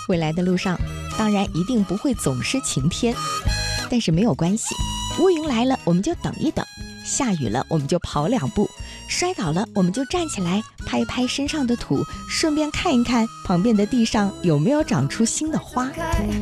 未来的路上，当然一定不会总是晴天，但是没有关系，乌云来了我们就等一等，下雨了我们就跑2步，摔倒了我们就站起来拍拍身上的土，顺便看一看旁边的地上有没有长出新的花。